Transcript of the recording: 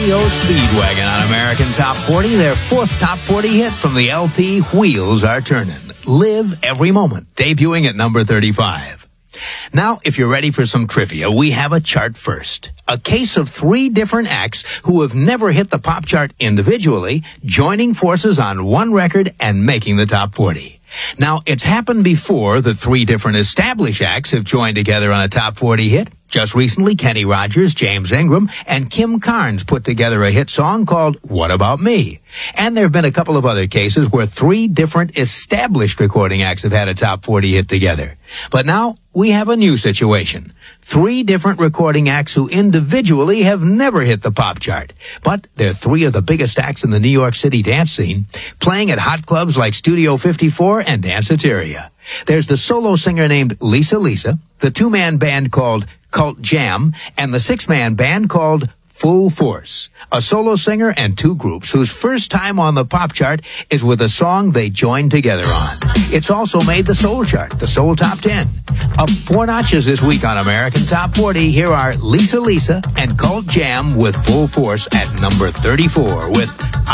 REO Speedwagon on American Top 40, their fourth Top 40 hit from the LP Wheels Are Turning. Live Every Moment, debuting at number 35. Now, if you're ready for some trivia, we have a chart first. A case of 3 different acts who have never hit the pop chart individually, joining forces on one record and making the top 40. Now, it's happened before that 3 different established acts have joined together on a top 40 hit. Just recently, Kenny Rogers, James Ingram, and Kim Carnes put together a hit song called What About Me? And there have been a couple of other cases where 3 different established recording acts have had a top 40 hit together. But now, we have a new situation. 3 different recording acts who individually have never hit the pop chart. But they're 3 of the biggest acts in the New York City dance scene, playing at hot clubs like Studio 54 and Danceteria. There's the solo singer named Lisa Lisa, the 2-man band called Cult Jam, and the 6-man band called Full Force, a solo singer and 2 groups whose first time on the pop chart is with a song they joined together on. It's also made the Soul Chart, the Soul Top 10. Up 4 notches this week on American Top 40, here are Lisa Lisa and Cult Jam with Full Force at number 34 with